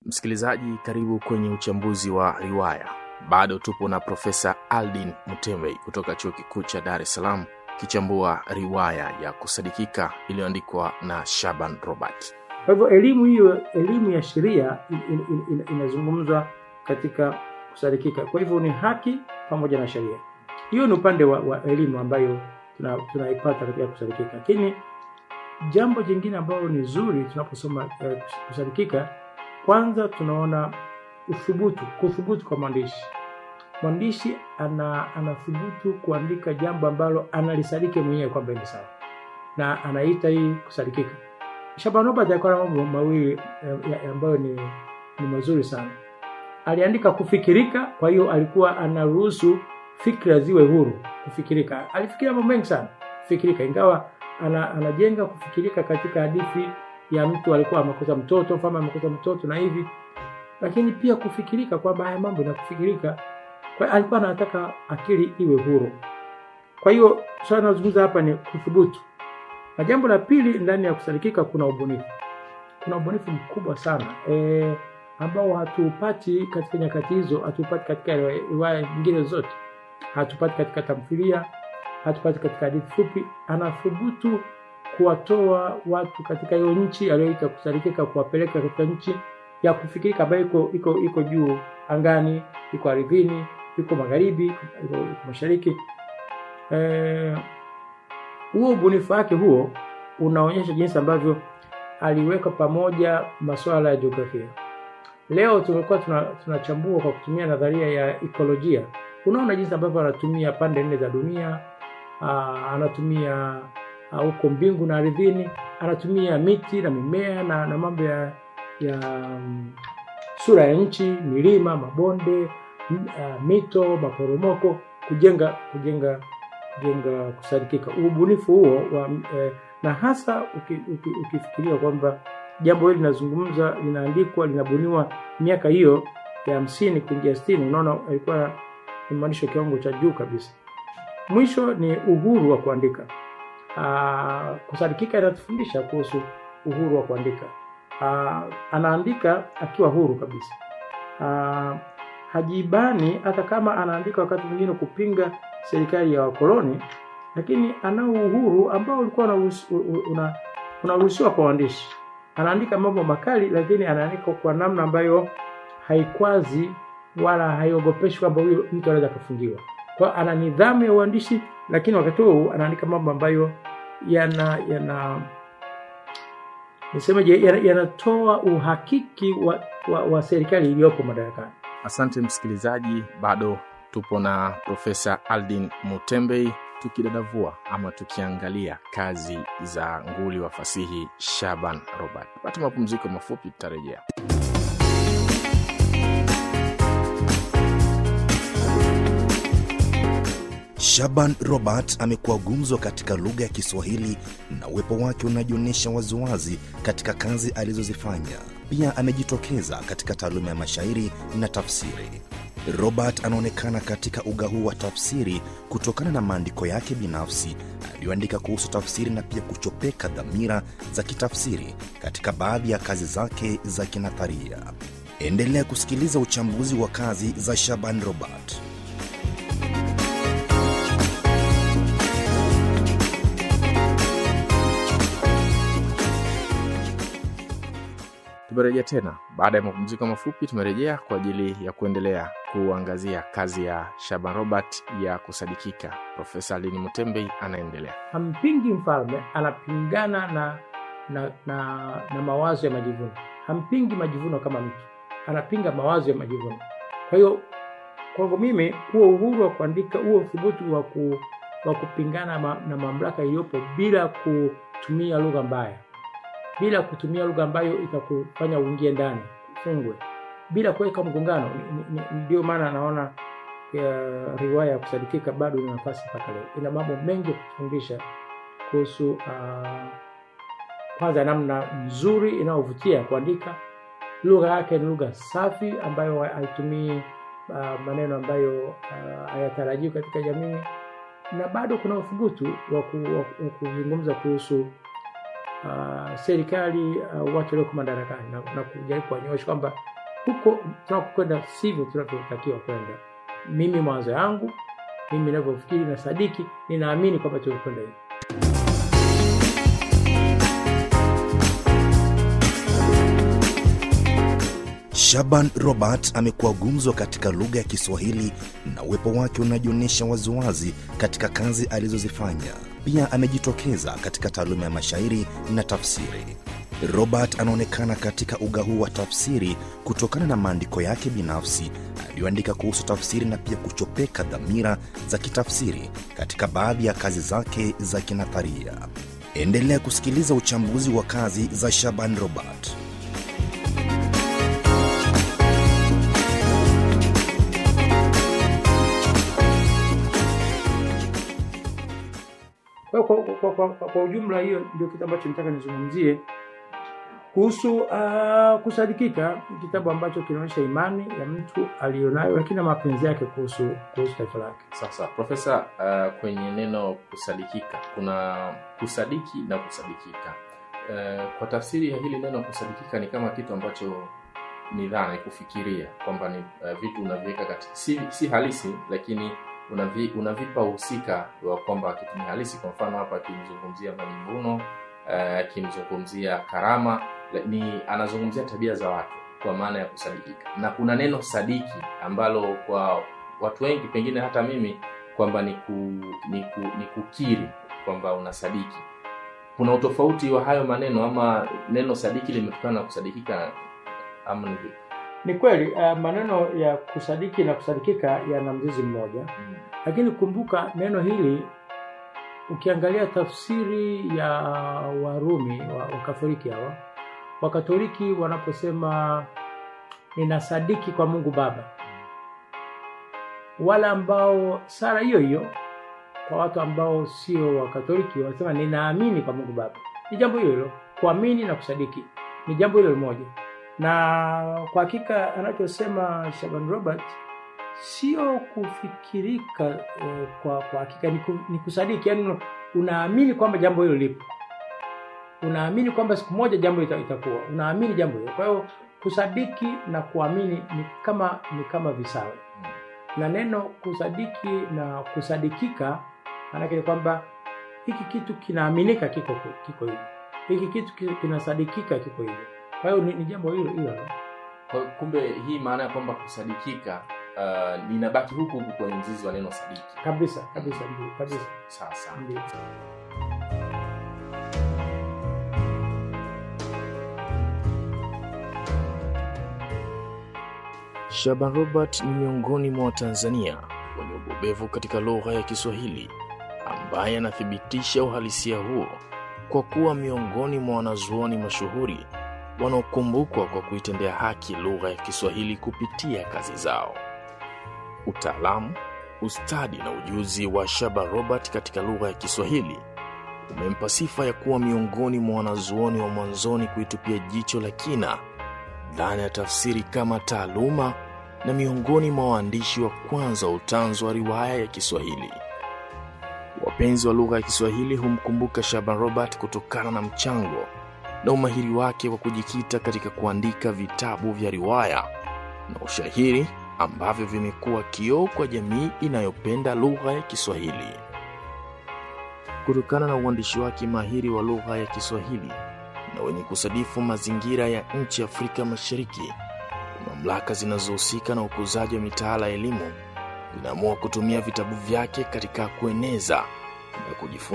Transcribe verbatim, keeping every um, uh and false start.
Msikilizaji, karibu kwenye uchambuzi wa riwaya. Bado tupo na Profesa Aldin Mutembe kutoka Chuo Kikuu cha Dar es Salaam kichambua riwaya ya Kusadikika iliyoandikwa na Shaban Robert. Kwa hivyo elimu hiyo, elimu ya sheria inazungumzwa katika kusadikika. Kwa hivyo ni haki pamoja na sheria. Hiyo ni upande wa, wa elimu ambayo tunaipata tuna katika kusadikika. Lakini jambo jingine ambalo ni zuri tunaposoma eh, kusadikika, kwanza tunaona uthubutu, kuthubutu kwa mwandishi. Mwandishi ana anathubutu kuandika jambo ambalo analisadiki mwenyewe kwamba ni sawa, na anaita hii kusadikika. Shaban Robert alikuwa na mambo mawili ambayo ni ni mazuri sana. Aliandika kufikirika, kwa hiyo alikuwa anaruhusu fikra ziwe huru kufikirika. Alifikiria mambo mengi sana kufikirika, ingawa ana, anajenga kufikirika katika hadithi ya mtu alikuwa amekosa mtoto, mfano amekosa mtoto na hivi. Lakini pia kufikirika kwamba haya mambo na kufikirika, kwa alikuwa anataka akili iwe huru. Kwa hiyo sasa tunazungumza hapa ni kuthubutu. Na jambo la pili, ndani ya kusadikika kuna ubunifu. Kuna ubunifu mkubwa sana eh ambao hatupati katika nyakati hizo, hatupati katika riwaya nyingine zote. Hatupati katika tamthilia, hatupati katika hadithi fupi. Anathubutu kuwatoa watu katika hiyo nchi aliyoita kusadikika, kuwapeleka katika nchi ya kufikirika ambayo iko iko iko juu angani, iko ardhini, iko magharibi, iko, iko mashariki. Eh huo ubunifu wake huo unaonyesha jinsi ambavyo aliweka pamoja masuala ya jiografia. Leo tumekuwa tunachambua tuna kwa kutumia nadharia ya ekolojia. Unaona jinsi ambavyo anatumia pande nne za dunia, aa, anatumia huko mbingu na ardhini, anatumia miti na mimea na, na mambo ya, ya um, sura ya nchi, milima, mabonde, m, uh, mito, maporomoko kujenga kujenga kujenga kusadikika. Ubunifu huo wa, eh, na hasa ukifikiria uki, uki kwamba jambo hili linazungumza, linaandikwa, linabuniwa miaka hiyo ya hamsini kuingia sitini, unaona alikuwa ni mwandishi wa kiwango cha juu kabisa. Mwisho ni uhuru wa kuandika. Aa, kusadikika inatufundisha kuhusu uhuru wa kuandika. Aa, anaandika akiwa huru kabisa. Aa, hajibani hata kama anaandika wakati mwingine kupinga serikali ya wakoloni, lakini ana uhuru ambao ulikuwa una unaruhusiwa kwa waandishi. Anaandika mambo makali, lakini anaandika kwa namna ambayo haikwazi wala haiogopeshi kwamba huyo mtu anaweza kufungiwa. Kwa ana nidhamu ya uandishi, lakini wakati huo anaandika mambo ambayo yana yana nisemaje yanatoa uhakiki wa, wa, wa serikali iliyopo madarakani. Asante msikilizaji, bado tupo na Profesa Aldin Mutembe tukidadavua ama tukiangalia kazi za nguli wa fasihi Shaban Robert. Pata mapumziko mafupi, tutarejea. Shaban Robert amekuwa gumzo katika lugha ya Kiswahili na uwepo wake unajionyesha waziwazi katika kazi alizozifanya. Pia amejitokeza katika taaluma ya mashairi na tafsiri. Robert anaonekana katika uga huu wa tafsiri kutokana na maandiko yake binafsi aliyoandika kuhusu tafsiri na pia kuchopeka dhamira za kitafsiri katika baadhi ya kazi zake za kinatharia. Endelea kusikiliza uchambuzi wa kazi za Shaban Robert. Tumerejea tena. Baada ya mapumziko mafupi tumerejea kwa ajili ya kuendelea kuangazia kazi ya Shaban Robert ya Kusadikika. Profesa Aldin Mutembe anaendelea. Hampingi mfalme, anapingana na na, na na mawazo ya majivuno. Hampingi majivuno kama mtu, anapinga mawazo ya majivuno. Kwa hiyo kwangu mimi huo uhuru wa kuandika, huo uthubutu wa ku, wa kupingana ma, na mamlaka iliyopo bila kutumia lugha mbaya, bila kutumia lugha ambayo itakufanya uingie ndani, fungwe, bila kuweka mgongano. Ndio maana naona ya riwaya ya Kusadikika bado ina nafasi mpaka leo. Ina mambo mengi kufundisha kuhusu uh, kwanza namna nzuri inayovutia kuandika. Lugha yake ni lugha safi ambayo haitumii uh, maneno ambayo uh, hayatarajiwi katika jamii, na bado kuna uthubutu wa kuzungumza kuhusu Uh, serikali uh, watu walioko madarakani na, na kujaribu kuonyesha kwamba huko tunapokwenda sivyo tunavyotakiwa kwenda. Mimi mwanzo yangu, mimi ninavyofikiri na sadiki, ninaamini kwamba tunakwenda hivi. Shaban Robert amekuwa gumzo katika lugha ya Kiswahili na uwepo wake unajionyesha waziwazi katika kazi alizozifanya. Pia amejitokeza katika taaluma ya mashairi na tafsiri. Robert anaonekana katika uga huu wa tafsiri kutokana na maandiko yake binafsi aliyoandika kuhusu tafsiri na pia kuchopeka dhamira za kitafsiri katika baadhi ya kazi zake za kinatharia. Endelea kusikiliza uchambuzi wa kazi za Shaban Robert. Kwa, kwa, kwa, kwa, kwa, kwa ujumla hiyo ndio kitu ambacho nataka nizungumzie kuhusu uh, kusadikika, kitabu ambacho kinaonyesha imani ya mtu alionayo lakini na mapenzi yake kuhusu kuhusu taifa lake. Sasa Profesa, uh, kwenye neno kusadikika kuna kusadiki na kusadikika. Uh, kwa tafsiri ya hili neno kusadikika ni kama kitu ambacho ni dhana, kufikiria kwamba ni uh, vitu unaviweka katika si, si halisi lakini unavi, unavipa uhusika wa kwamba kitu ni halisi. Kwa mfano hapa akimzungumzia majivuno, akimzungumzia uh, karama, ni anazungumzia tabia za watu kwa maana ya kusadikika. Na kuna neno sadiki ambalo kwa watu wengi, pengine hata mimi, kwamba ni, ku, ni, ku, ni kukiri kwamba unasadiki. Kuna utofauti wa hayo maneno, ama neno sadiki limetokana na kusadikika ama ni vipi? Ni kweli uh, maneno ya kusadiki na kusadikika yana mzizi mmoja. Hmm. Lakini kumbuka neno hili ukiangalia tafsiri ya Warumi wa, wa Katoliki hawa, wa Katoliki wanaposema ninasadiki kwa Mungu Baba, wala ambao sara hiyo hiyo kwa watu ambao sio wa Katoliki wanasema ninaamini kwa Mungu Baba. Ni jambo hilo hilo, kuamini na kusadiki ni jambo hilo moja. Na kwa hakika anachosema Shaban Robert sio kufikirika eh, kwa kwa hakika ni, ku, ni kusadiki. Yaani unaamini kwamba jambo hilo lipo, unaamini kwamba siku moja jambo itakuwa, unaamini jambo hilo. Kwa hiyo kusadiki na kuamini ni kama ni kama visawe. Na neno kusadiki na kusadikika maana yake kwamba hiki kitu kinaaminika kiko kiko hivi, hiki kitu kinasadikika kiko hivi. Kwa hiyo ni, ni jambo hilo hilo. Kwa kumbe hii maana ya kwamba kusadikika uh, linabaki huku huku kwenye mzizi wa neno sadiki. Kabisa, kabisa, ndio, kabisa. Sasa. Ndio. Shaban Robert ni miongoni mwa Watanzania wenye ubobevu katika lugha ya Kiswahili, ambaye anathibitisha uhalisia huo kwa kuwa miongoni mwa wanazuoni mashuhuri wanaokumbukwa kwa kuitendea haki lugha ya Kiswahili kupitia kazi zao. Utaalamu, ustadi na ujuzi wa Shaban Robert katika lugha ya Kiswahili umempa sifa ya kuwa miongoni mwa wanazuoni wa mwanzoni kuitupia jicho la kina dhana ya tafsiri kama taaluma, na miongoni mwa waandishi wa kwanza wa utanzu wa riwaya ya Kiswahili. Wapenzi wa lugha ya Kiswahili humkumbuka Shaban Robert kutokana na mchango na umahiri wake wa kujikita katika kuandika vitabu vya riwaya na ushairi ambavyo vimekuwa kioo kwa jamii inayopenda lugha ya Kiswahili. Kutokana na uandishi wake mahiri wa lugha ya Kiswahili na wenye kusadifu mazingira ya nchi Afrika Mashariki, mamlaka zinazohusika na ukuzaji wa mitaala ya elimu zinaamua kutumia vitabu vyake katika kueneza na kujifunza